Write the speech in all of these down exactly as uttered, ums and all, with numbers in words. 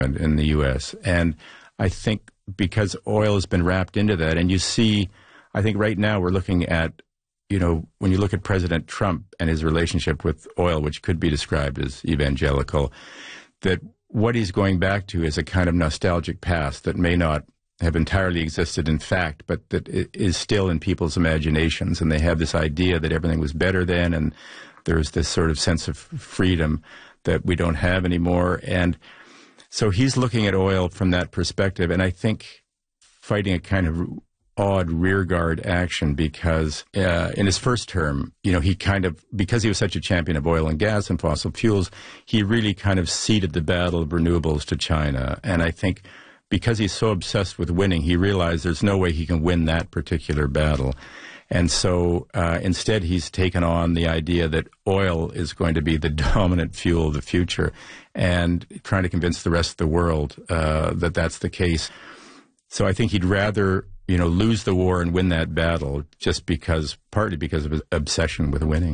in the U S. And I think because oil has been wrapped into that, and you see, I think right now we're looking at, you know, when you look at President Trump and his relationship with oil, which could be described as evangelical, that what he's going back to is a kind of nostalgic past that may not have entirely existed in fact, but that is still in people's imaginations. And they have this idea that everything was better then, and there's this sort of sense of freedom that we don't have anymore. And so he's looking at oil from that perspective, and I think fighting a kind of odd rearguard action because uh, in his first term, you know, he kind of, because he was such a champion of oil and gas and fossil fuels, he really kind of ceded the battle of renewables to China. And I think because he's so obsessed with winning, he realized there's no way he can win that particular battle. And so uh, instead, he's taken on the idea that oil is going to be the dominant fuel of the future and trying to convince the rest of the world uh, that that's the case. So I think he'd rather, you know, lose the war and win that battle just because, partly because of his obsession with winning.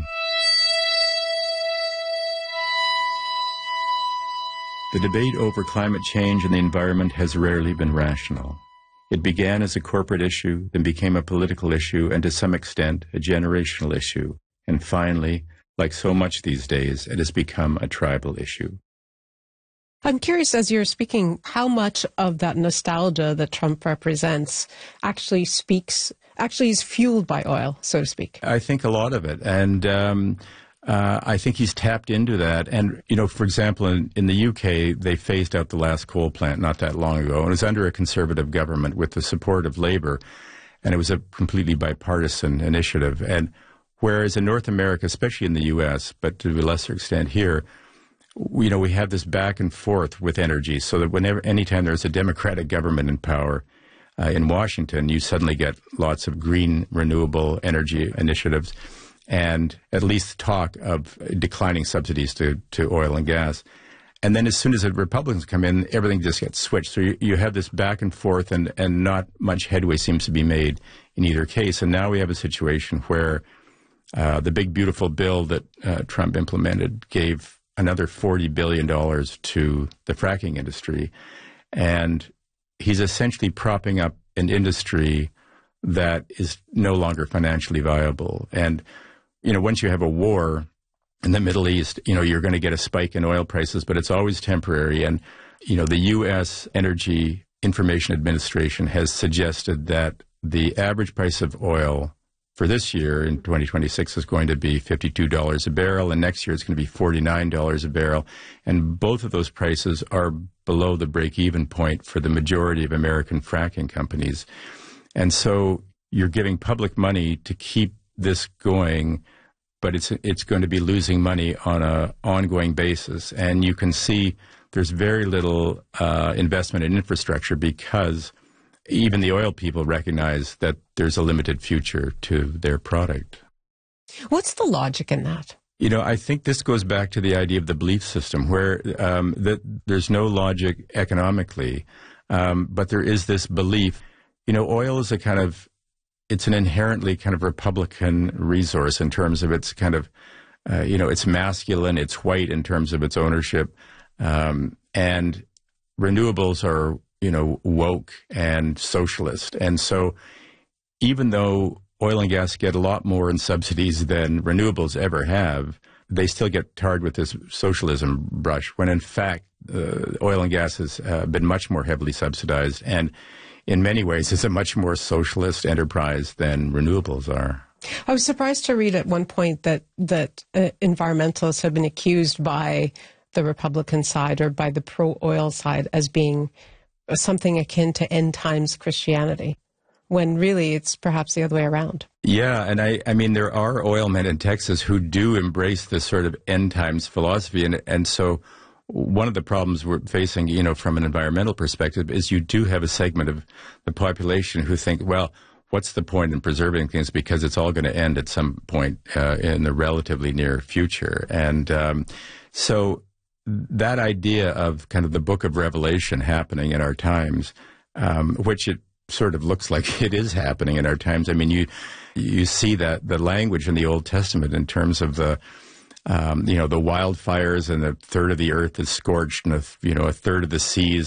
The debate over climate change and the environment has rarely been rational. It began as a corporate issue, then became a political issue, and to some extent, a generational issue. And finally, like so much these days, it has become a tribal issue. I'm curious, as you're speaking, how much of that nostalgia that Trump represents actually speaks, actually is fueled by oil, so to speak? I think a lot of it. And um, uh, I think he's tapped into that. And, you know, for example, in, in the U K, they phased out the last coal plant not that long ago. And it was under a conservative government with the support of Labour. And it was a completely bipartisan initiative. And whereas in North America, especially in the U S, but to a lesser extent here, you know, we have this back and forth with energy, so that whenever, anytime there's a Democratic government in power uh, in Washington, you suddenly get lots of green, renewable energy initiatives and at least talk of declining subsidies to, to oil and gas. And then as soon as the Republicans come in, everything just gets switched. So you, you have this back and forth, and, and not much headway seems to be made in either case. And now we have a situation where uh, the big, beautiful bill that uh, Trump implemented gave another forty billion dollars to the fracking industry. And he's essentially propping up an industry that is no longer financially viable. And, you know, once you have a war in the Middle East, you know, you're going to get a spike in oil prices, but it's always temporary. And, you know, the U S Energy Information Administration has suggested that the average price of oil for this year in twenty twenty-six is going to be fifty-two dollars a barrel, and next year it's going to be forty-nine dollars a barrel. And both of those prices are below the break-even point for the majority of American fracking companies. And so you're giving public money to keep this going, but it's it's going to be losing money on an ongoing basis. And you can see there's very little uh, investment in infrastructure because even the oil people recognize that there's a limited future to their product. What's the logic in that? You know, I think this goes back to the idea of the belief system, where um, that there's no logic economically, um, but there is this belief. You know, oil is a kind of, it's an inherently kind of Republican resource in terms of its kind of, uh, you know, it's masculine, it's white in terms of its ownership, um, and renewables are, you know, woke and socialist. And so even though oil and gas get a lot more in subsidies than renewables ever have, they still get tarred with this socialism brush, when in fact uh, oil and gas has uh, been much more heavily subsidized, and in many ways is a much more socialist enterprise than renewables are. I was surprised to read at one point that, that uh, environmentalists have been accused by the Republican side or by the pro-oil side as being something akin to end times Christianity, when really it's perhaps the other way around. Yeah, and I, I mean, there are oil men in Texas who do embrace this sort of end times philosophy. And, and so one of the problems we're facing, you know, from an environmental perspective is you do have a segment of the population who think, well, what's the point in preserving things because it's all going to end at some point uh, in the relatively near future. And um, so that idea of kind of the book of Revelation happening in our times, um, which it sort of looks like it is happening in our times. I mean, you you see that the language in the Old Testament in terms of the um, you know, the wildfires and a third of the earth is scorched and a, you know, a third of the seas